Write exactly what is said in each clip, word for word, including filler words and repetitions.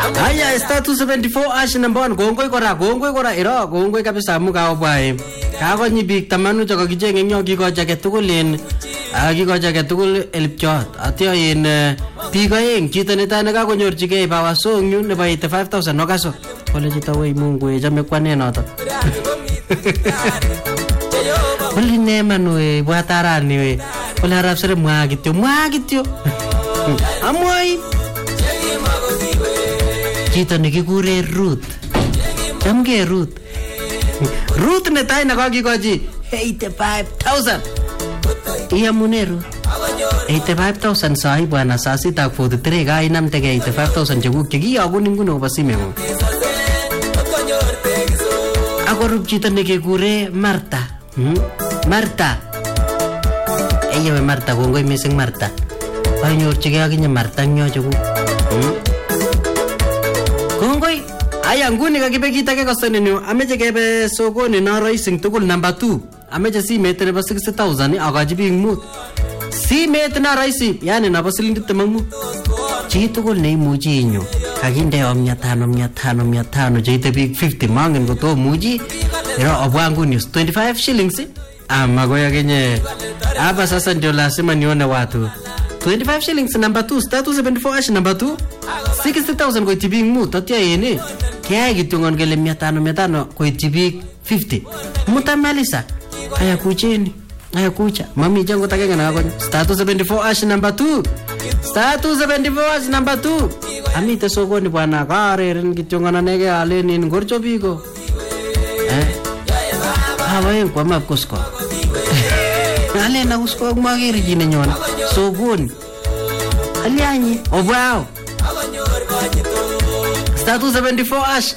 Haya star two seventy-four ash number one kongoi kora kongoi kora iro kongoi kabisa muka obwae kakonyi biik tamanu choko kicheng eng yo kikoch age tugul en kikoch age tugul elipchot atyo en biik aeng chito netai nekakonyorchigei power song nyu nebo eighty-five thousand okaso kole chito wei Mungu chame kwane noto kole neman we bwatarani we kole arap sere mwa kityo mwa kityo amwai chito nekikure Ruth chamge Ruth Ruth netai nekakikochi eighty-five thousand iyamune Ruth eighty-five thousand sahi bwana saa sita ak forty-three kainamtege eighty-five thousand chekuk chekiyogun inguni kobo simeng'ung akorup chito nekikure Martha hmm? Martha eyewe Martha kongoi missing Martha kanyorchigei akinye Martha nyo chekuk hmm? Kongoi aya nguni kakibe kit age kosenenyu ameche kebe sokoni no racing tugul number two ameche simet nebo sixty thousand akachi biik mut simet na rahisi yani nebo siling tiptem ak mut chi tugul neimuchi inyo kakinde yo mia tano mia tano mia tano cheite biik fifty mangen kotomuchi ero obwa nguni twenty-five shillings ama goya kenye hapa sasa ndio lazima nione watu twenty-five shillings number two star two seventy-four ash number two sixty thousand koiti biik mut atya yene kaya kitungon kele mia tano mia tano koiti biik fifty mutamalisa haya kucheni haya kucha mami jango takenge na konyo star two seventy-four ash number two star two seventy-four ash number two amite sokoni bwana kareren kityongana nege aleni ngorcho biko eh hawaye kwa makosko ale na usko magiri jine nyona sokoni alianyi obwao star two seventy-four ash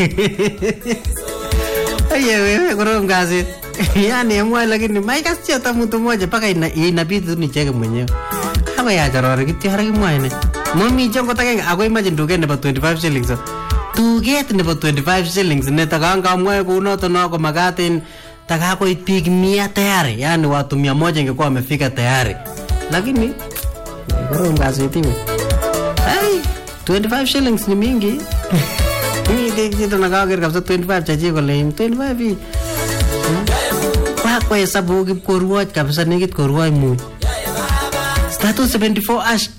ayewe korom kazi yani mwa lakini maikasikia hata mtu mmoja paka inabidi tu nicheke mwenyewe hapa ya jarore kityo haraki mwa ine mami jongo takenge ako imagine duket nebo twenty-five shillings duket nebo twenty-five shillings netakanga mwa kunoto nako magatin takakoit biik mia tayari yani watu mia moja ingekuwa wamefika tayari lakini korom kazi timu ai twenty-five shillings ni mingi ni kitu nakager kabisa twenty-five chaji kole twenty-five hii kwa kwa hesabu kipkoruoj kabisa nekit koruoj mu star two seventy-four ash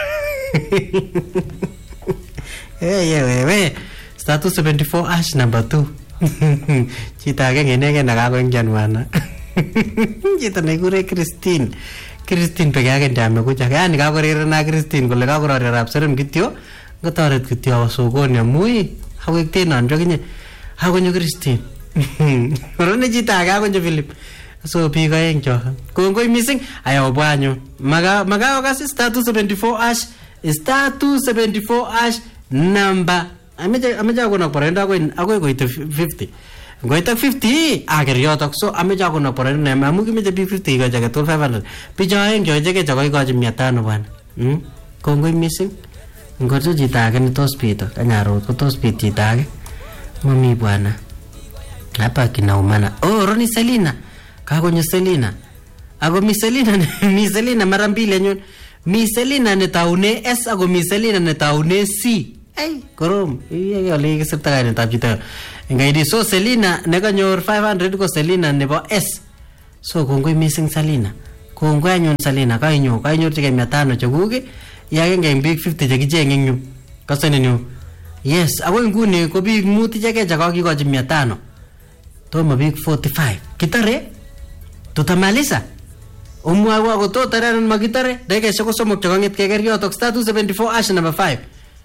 eh yeah wewe star two seventy-four ash number two chita age ngenege nakakoingian wana chita nekure Christine Christine peke yake ndame kucha yani kakorerena Christine kole kakorore rap serem kityo ngotoret kityo awo sokoni amui hawek tenan jokinye hakonyo Christine korone chita age akonyo Philip so biik aeng cho kongoi missing ayo bwanyo maga maga okasi star two seventy-four ash star two seventy-four ash number ameje ameje akona porenda akoi akoi koite fifty ngoita fifty ager yotok so ameje akona porenda ne amu kimeje biik fifty ko jaga five hundred picha aeng cho jege cho ko ko mia tano bwana hm kongoi missing ngorcho chita age ni hospital kanyaro ko hospital chita age mami bwana hapa kinaumana oh Roni Selina kakonyo Selina ako mi Selina mi Selina mara mbili nyon mi Selina ne taune S ako mi Selina ne taune C ai korom iye ole kisipta kaine tapchita ngaidi so Selina ne kanyor five hundred ko Selina nebo S so kongoi missing Selina kongoi anyon Selina kainyo kainyor chike mia tano chekuki yake ngeng big fifty chekicheng eng yu kasenenyu yes ako nguni ko big muti cheke chakakikochi mia tano toma big forty-five kitare tutamaliza umwa wako to tare magitare deke soko somok chokangit keger yotok star two seventy-four ash number five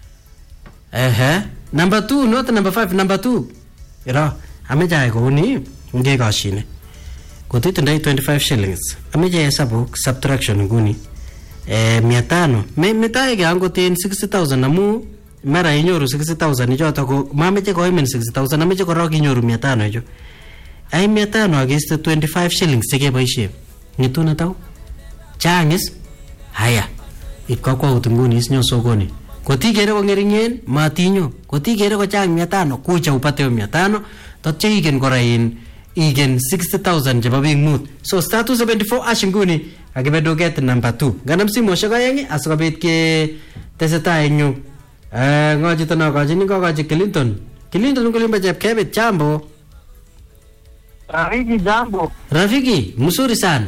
eh number two not number five number two ira ameja ko ni nge kashine kotit ndai twenty-five shillings ameja hesabu subtraction nguni eh mia tano me metae gango ten sixty thousand amu mara inyoru sixty thousand ijoto ko mameje ko imen sixty thousand ameje ko roki inyoru mia tano ijo ai mia tano against twenty-five shillings cheke boishe nituna tao changis haya ikakwa utunguni isnyo sokoni kotigere ko ngeringen matinyo kotigere ko chang mia tano kucha upate mia tano tatche igen korain igen sixty thousand jeba bing mut so star two seventy-four ash nguni akibedo get number two ganam simo shaka yangi asakabit ke teseta enyu Eh, ngoja tena ngoja ni ngoja Clinton. Clinton kulimba Chepkebet, jambo. Rafiki, jambo. Rafiki, mzuri sana.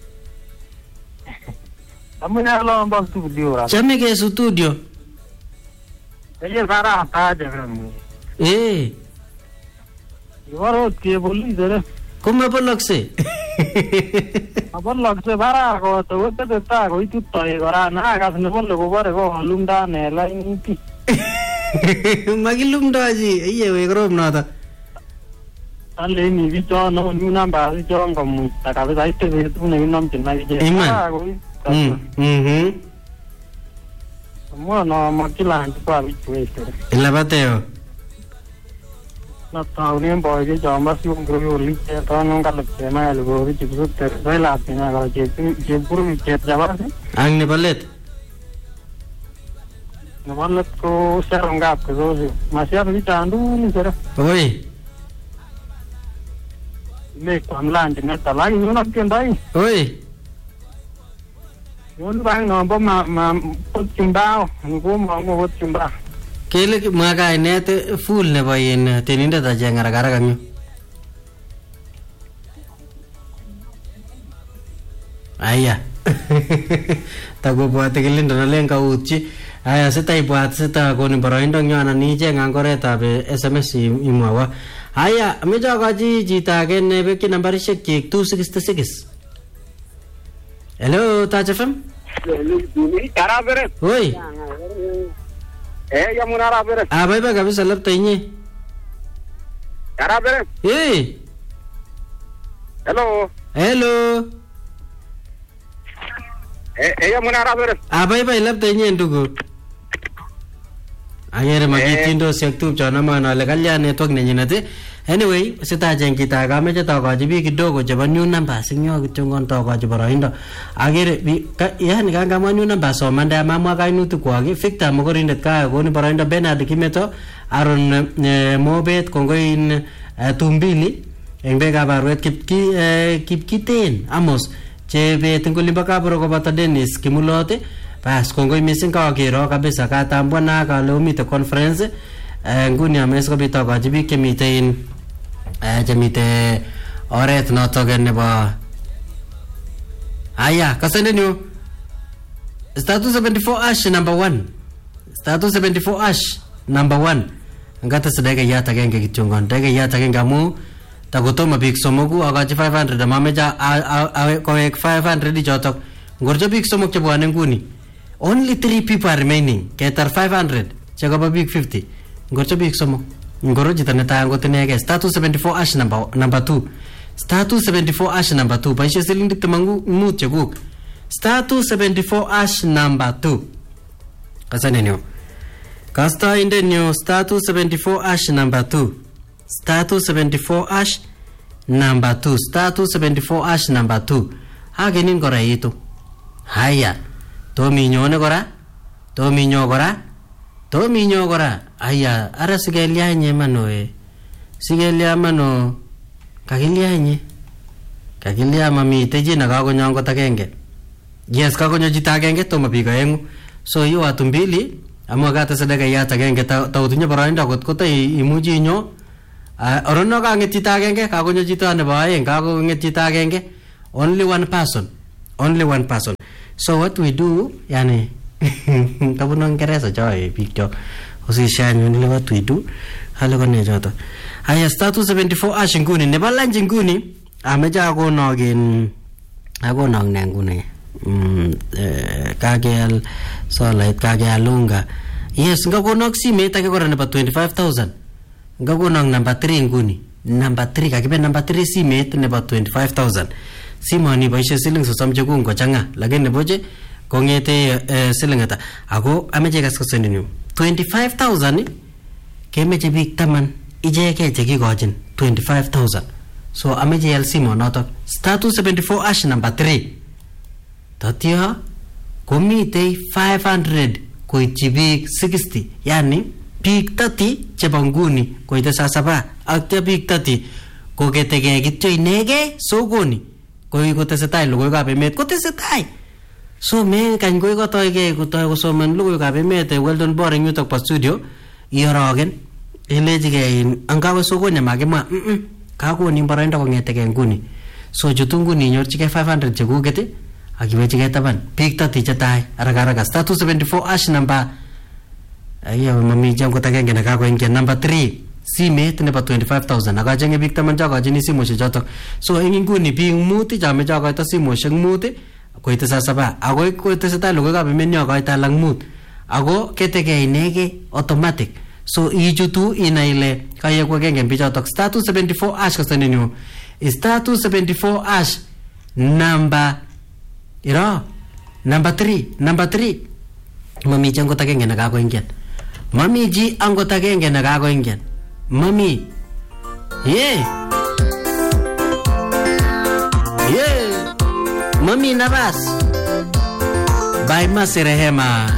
Amuna lomba studio. Chame ke studio. Eye bara ataje kami. Eh. Yoro ke boli dere. Kuma bolokse. Abon lagse bara ko to te ta ko itu toy gora na gas ne bol ko bare ko lumda ne la inti. Magilumda ji, iye we grom na ta. Ale ni bicho no ni namba bicho ngom ta ka ba ite be tu ne nom tin na je. Iman. Mm. Mhm. Mo no makila kwa bicho este. Ila bateo. Na ta ni boy je jamba si un gro li te ta no ka le ma le go bicho su te sai la pina ga je je puru je jaba se. Ang ne balet. No balet ko sarong gap ko zo. Masya bicho andu ni sera. Oi. Le kamlan je na ta la ni no kendai. Oi. Muốn bang nó bom mà mà bút chim bao, nó mà nó bút chim bao. Kele maga net full ne bayin teninda ta jangara gara ganyo. Aya. Tago buat kelin dana len ka uchi. Aya setai buat seta ko ni baraindong nyana ni je ngangore ta be S M S imawa. Aya meja gaji jita gen ne be ki number shek two six six. Hello, Taj F M. Cara bere. Oi. Eh, ya munara bere. Ah, bye bye kabisa labda inye. Cara bere. Eh. Hello. Hello. Eh, eh ya munara bere. Ah, bye bye labda inye ndugu. Ayere magitindo sektu chana mana le kalya network ne nyinate. Anyway, sita jeng kita kame jata ko jibi kidogo jaba new number singyo kitungon to ko jaba indo. Agere bi ya ni kan kama new number so manda mama ka inu tu ko age fikta mo korindet ka ko ni bara indo Bernard Kimeto aron mobet kongoin tumbili engbe ka barwet kip ki kip kiten amos chebe tenguli baka bro ko bata Dennis kimulote pas kongoin missing ka agero kabisa ka tambwa na ka lo mito conference nguni ames ko bito ko jibi kemitain eh jamite oret noto gen nebo aya kasende new status seventy-four ash number one status seventy-four ash number one ngata sedega yata genge kitungon dega yata genga mu takutoma big somogu agaji five hundred mameja awe ko five hundred di jotok ngorjo big somok chebwane nguni only three people are remaining ketar five hundred chagaba big fifty ngorjo big somok ngoro jitane tango tenege status seventy-four ash number number two status seventy-four ash number two baishe siling ditemangu mut cheguk status seventy-four ash number two kasane nyo kasta inde nyo status seventy-four ash number two status seventy-four ash number two status seventy-four ash number two hagenin gora itu haya to minyone gora to minyo gora to minyo gora aya ara sigelia nye mano e sigelia mano kagilia nye kagilia mami teji na kago nyango takenge yes kago nyoji takenge to mapiga yengu so yo atumbili amwa gata sadaka ya takenge ta tautunya barainda kot kota imuji nyo orono ka ngeti takenge kago nyoji to ne bae kago ngeti takenge only one person only one person so what we do yani kabunong keresa joy picture usishanyu nile what we do halo kone joto aya status seventy-four ash nguni ne balanje nguni ameja ko nogin ako nong ne nguni mm kagel so like kagelunga yes ngako nok simet ake kora nebo twenty-five thousand ngako nong number three nguni number three kakibe number three simet nebo twenty-five thousand simoni boishe siling sosom chekungo changa lakini neboje kongete siling ata ako ameje kaskosendinyu twenty-five thousand kemeche bik taman icheke chekikochin twenty-five thousand so ameche yal simo notok status seventy-four ash number three tatyo komite five hundred koitchi bik sixty yani bik thirty chebo nguni koite sasaba ak bik thirty koketege kityo inege sokoni koi kotesetai logoiwekab emet kotesetai So me kany koi kotoi ke kotoi kosoman logoiwekab emet Weldon Boring yutok po studio iorogen ilechigei angawe sokoni makimwa mm kakonin boroindo kong'etegei nguni. So chutu nguni inyorchigei five hundred chekuket akiwechigei taban biik tati chetai haraka haraka star two seventy-four ash number ayo mami jango tagenge na kakoingia number three simet nebo twenty-five thousand akachenge biik taman chakochini simoshek chotok. So ing nguni biik mut chame chakoito simoshek mut koite saa saba ako koitesetai logoiwekab emet nyokoito alak mut ako ketegei inegei automatic. So ichutu inai ile kayekwa agenge bichotok star two seventy-four ash kasanenyu star two seventy-four ash number iro number three number three mami chi angot agenge nekakoingian mami chi angot agenge nekakoingian mami ye ye mami nabas by Masirehema.